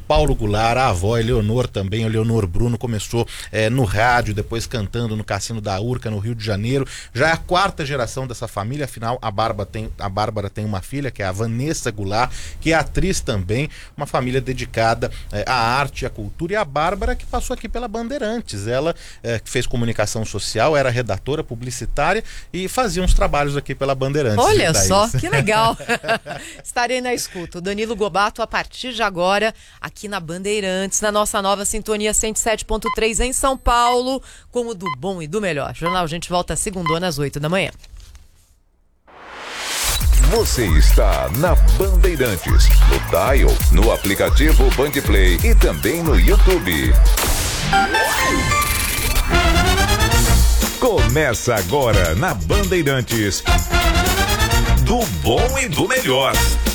Paulo Goulart, a avó Eleonor também, Eleonor Bruno, começou no rádio, depois cantando no Cassino da Urca, no Rio de Janeiro. Já é a quarta geração dessa família, afinal a Bárbara tem uma filha, que é a Vanessa Goulart, que é atriz também, uma família dedicada à arte e à cultura. E a Bárbara, que passou aqui pela Bandeirantes, ela que fez comunicação social, era redatora, publicitária e fazia uns trabalhos aqui pela Bandeirantes. Olha só, que legal. Estarei na escuta. O Danilo Gobato, a partir de agora, aqui na Bandeirantes, na nossa nova sintonia 107.3 em São Paulo, com o do bom e do melhor. Jornal, a gente volta segundona às 8 da manhã. Você está na Bandeirantes, no Dial, no aplicativo Bandplay e também no YouTube. Começa agora na Bandeirantes, do bom e do melhor.